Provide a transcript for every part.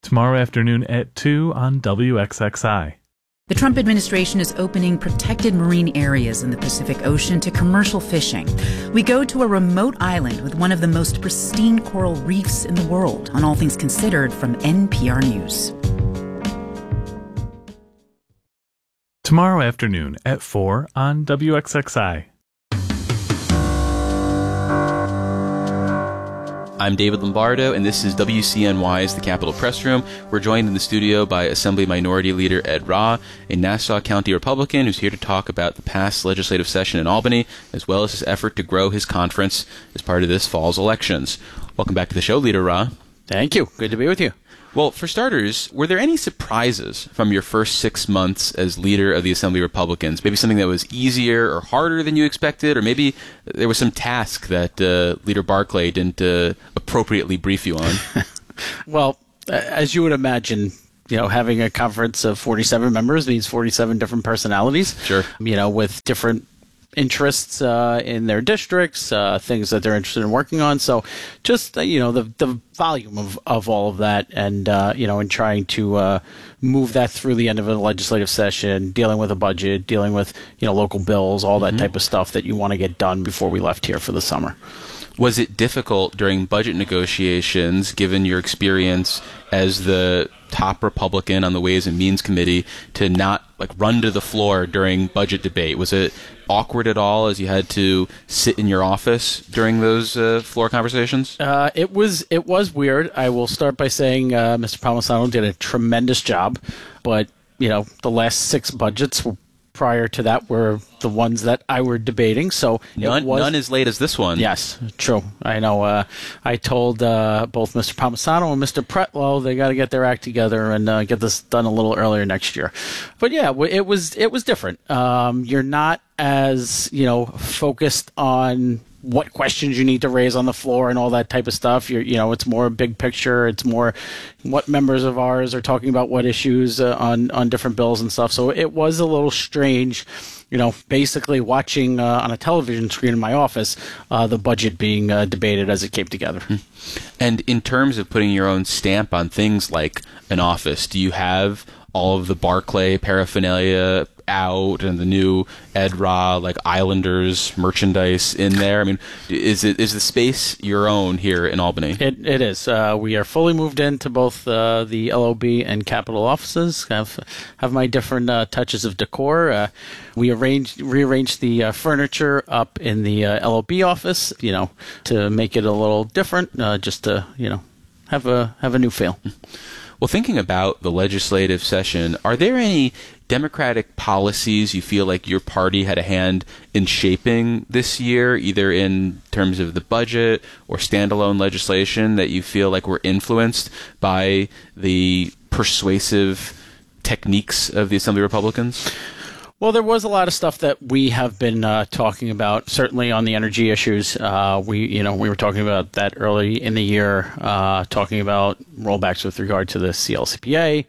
tomorrow afternoon at 2 on WXXI. The Trump administration is opening protected marine areas in the Pacific Ocean to commercial fishing. We go to a remote island with one of the most pristine coral reefs in the world on All Things Considered from NPR News. Tomorrow afternoon at 4 on WXXI. I'm David Lombardo, and this is WCNY's The Capitol Press Room. We're joined in the studio by Assembly Minority Leader Ed Rah, a Nassau County Republican who's here to talk about the past legislative session in Albany, as well as his effort to grow his conference as part of this fall's elections. Welcome back to the show, Leader Rah. Thank you. Good to be with you. Well, for starters, were there any surprises from your first 6 months as leader of the Assembly Republicans? Maybe something that was easier or harder than you expected, or maybe there was some task that Leader Barclay didn't appropriately brief you on? Well, as you would imagine, having a conference of 47 members means 47 different personalities. Sure. With different interests in their districts, things that they're interested in working on. So just, the volume of all of that and, and trying to move that through the end of a legislative session, dealing with a budget, dealing with, local bills, all that type of stuff that you want to get done before we left here for the summer. Was it difficult during budget negotiations, given your experience as the top Republican on the Ways and Means Committee, to not run to the floor during budget debate? Was it awkward at all as you had to sit in your office during those floor conversations? It was weird. I will start by saying Mr. Palmisano did a tremendous job, but the last 6 budgets prior to that were the ones that I were debating. So none as late as this one. Yes, true. I know. I told both Mr. Palmisano and Mr. Pretlow they got to get their act together and get this done a little earlier next year. But yeah, it was different. You're not as focused on what questions you need to raise on the floor and all that type of stuff. It's more big picture. It's more what members of ours are talking about, what issues on different bills and stuff. So it was a little strange, basically watching on a television screen in my office, the budget being debated as it came together. And in terms of putting your own stamp on things like an office, do you have all of the Barclay paraphernalia out and the new Ed Rah Islanders merchandise in there? I mean, is the space your own here in Albany? It is. We are fully moved into both the LOB and Capitol offices. Have my different touches of decor. We rearranged the furniture up in the LOB office, to make it a little different, just to have a new feel. Well, thinking about the legislative session, are there any Democratic policies you feel like your party had a hand in shaping this year, either in terms of the budget or standalone legislation, that you feel like were influenced by the persuasive techniques of the Assembly Republicans? Well, there was a lot of stuff that we have been talking about, certainly on the energy issues. We were talking about that early in the year, talking about rollbacks with regard to the CLCPA,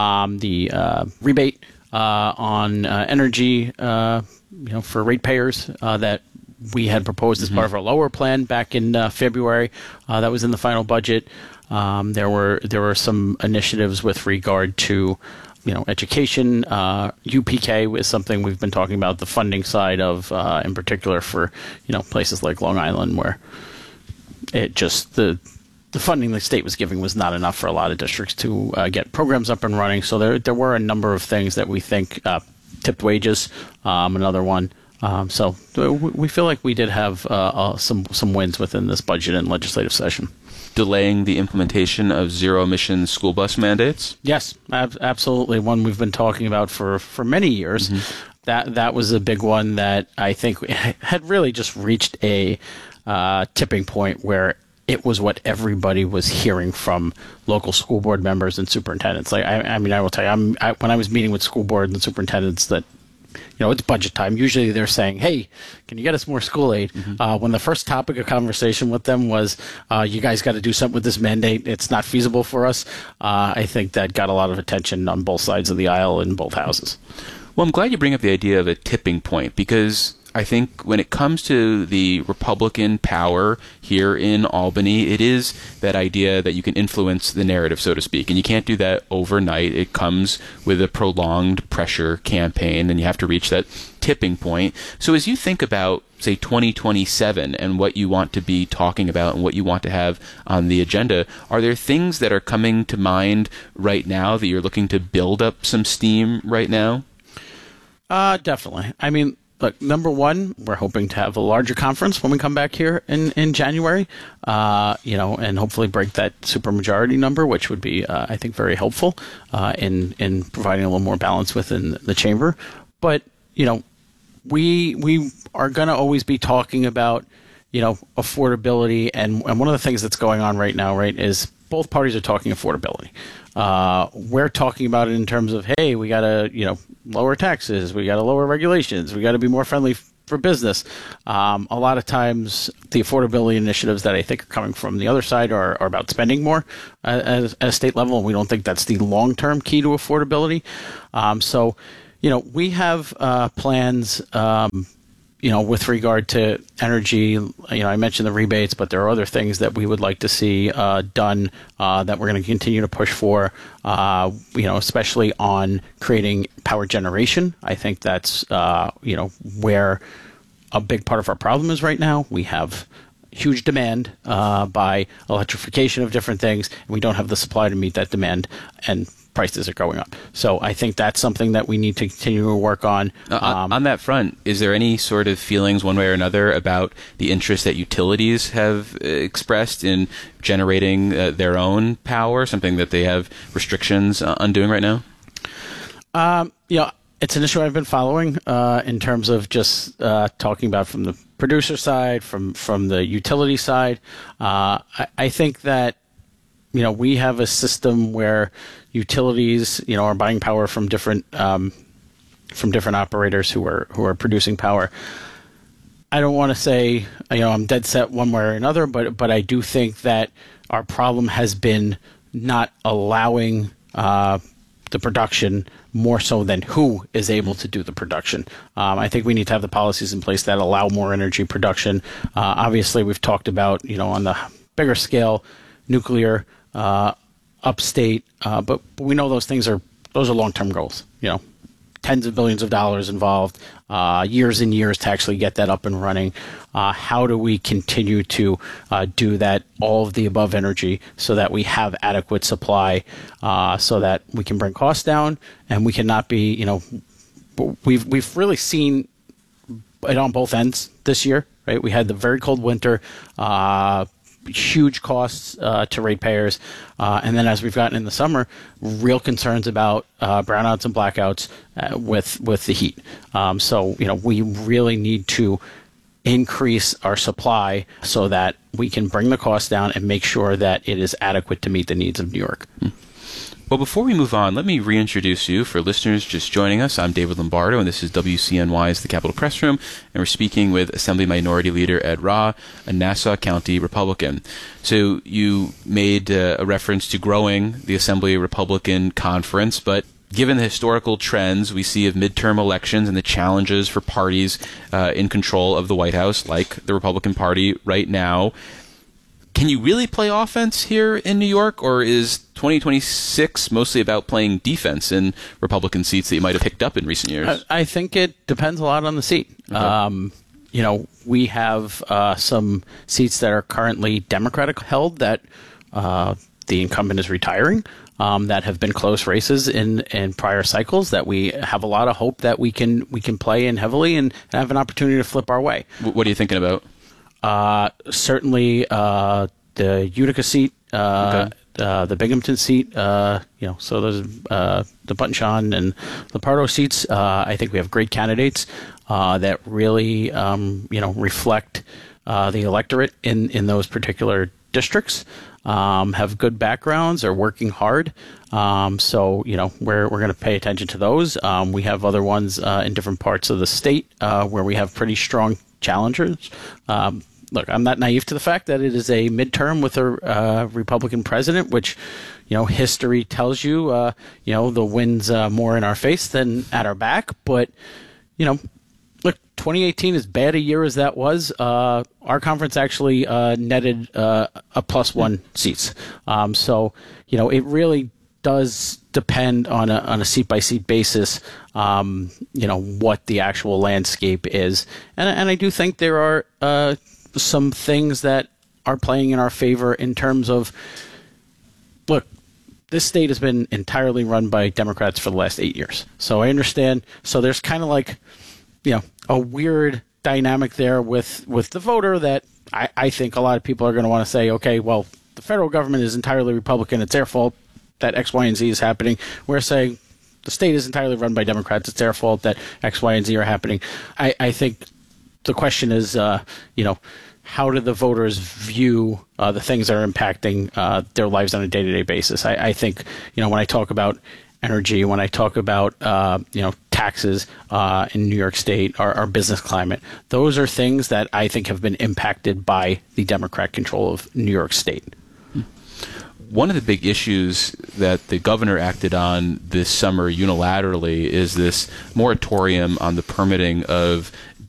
the rebate on energy, for ratepayers that we had proposed as part of our lower plan back in February. That was in the final budget. There were some initiatives with regard to education. UPK is something we've been talking about, the funding side of, in particular for, places like Long Island, where it just, the funding the state was giving was not enough for a lot of districts to get programs up and running. So there were a number of things that we think, tipped wages, another one. So we feel like we did have some wins within this budget and legislative session. Delaying the implementation of zero-emission school bus mandates? Yes, absolutely. One we've been talking about for many years. That was a big one that I think had really just reached a tipping point where it was what everybody was hearing from local school board members and superintendents. I will tell you, when I was meeting with school board and superintendents that, it's budget time. Usually they're saying, hey, can you get us more school aid? When the first topic of conversation with them was, you guys got to do something with this mandate. It's not feasible for us. I think that got a lot of attention on both sides of the aisle in both houses. Well, I'm glad you bring up the idea of a tipping point, because I think when it comes to the Republican power here in Albany, it is that idea that you can influence the narrative, so to speak. And you can't do that overnight. It comes with a prolonged pressure campaign, and you have to reach that tipping point. So as you think about, say, 2027 and what you want to be talking about and what you want to have on the agenda, are there things that are coming to mind right now that you're looking to build up some steam right now? Definitely. I mean, look, number one, we're hoping to have a larger conference when we come back here in January, and hopefully break that supermajority number, which would be, I think, very helpful in providing a little more balance within the chamber. But, we are going to always be talking about, affordability. And one of the things that's going on right now, right, is both parties are talking affordability. We're talking about it in terms of, hey, we got to, lower taxes, we got to lower regulations, we got to be more friendly for business. A lot of times the affordability initiatives that I think are coming from the other side are about spending more at a state level, and we don't think that's the long-term key to affordability. So, we have plans with regard to energy. I mentioned the rebates, but there are other things that we would like to see done that we're going to continue to push for, especially on creating power generation. I think that's, where a big part of our problem is right now. We have huge demand by electrification of different things, and we don't have the supply to meet that demand, and prices are going up. So I think that's something that we need to continue to work on. On that front, is there any sort of feelings one way or another about the interest that utilities have expressed in generating their own power, something that they have restrictions on doing right now? It's an issue I've been following in terms of just talking about from the producer side, from the utility side. I think that we have a system where utilities, are buying power from different operators who are producing power. I don't want to say, I'm dead set one way or another, but I do think that our problem has been not allowing the production more so than who is able to do the production. I think we need to have the policies in place that allow more energy production. Obviously, we've talked about, on the bigger scale, nuclear, upstate, but we know those are long-term goals. Tens of billions of dollars involved, years and years to actually get that up and running. How do we continue to do that, all of the above energy, so that we have adequate supply, so that we can bring costs down, and we cannot be, we've really seen it on both ends this year, right? We had the very cold winter, huge costs to ratepayers, and then as we've gotten in the summer, real concerns about brownouts and blackouts with the heat. So we really need to increase our supply so that we can bring the cost down and make sure that it is adequate to meet the needs of New York. Well, before we move on, let me reintroduce you. For listeners just joining us, I'm David Lombardo, and this is WCNY's The Capitol Press Room, and we're speaking with Assembly Minority Leader Ed Rah, a Nassau County Republican. So you made a reference to growing the Assembly Republican Conference, but given the historical trends we see of midterm elections and the challenges for parties in control of the White House, like the Republican Party right now, can you really play offense here in New York, or is 2026 mostly about playing defense in Republican seats that you might have picked up in recent years? I think it depends a lot on the seat. Okay. We have some seats that are currently Democratic held that the incumbent is retiring, that have been close races in prior cycles, that we have a lot of hope that we can play in heavily and have an opportunity to flip our way. What are you thinking about? Certainly the Utica seat, Okay. The Binghamton seat, so there's the Button and Lepardo seats. I think we have great candidates that really, reflect the electorate in those particular districts, have good backgrounds, are working hard. So, we're going to pay attention to those. We have other ones in different parts of the state where we have pretty strong challengers. Look, I'm not naive to the fact that it is a midterm with a Republican president, which, history tells you, the wind's more in our face than at our back. But, Look, 2018, as bad a year as that was, our conference actually netted a +1 seats. So, it really does depend on a seat-by-seat basis, what the actual landscape is. And I do think there are some things that are playing in our favor in terms of, look, this state has been entirely run by Democrats for the last 8 years. So I understand. So there's kind of like, a weird dynamic there with the voter that I think a lot of people are going to want to say, okay, well, the federal government is entirely Republican. It's their fault that X, Y, and Z is happening. We're saying the state is entirely run by Democrats. It's their fault that X, Y, and Z are happening. I think the question is, how do the voters view the things that are impacting their lives on a day-to-day basis? I think, when I talk about energy, when I talk about, taxes in New York State, our business climate, those are things that I think have been impacted by the Democrat control of New York State. One of the big issues that the governor acted on this summer unilaterally is this moratorium on the permitting of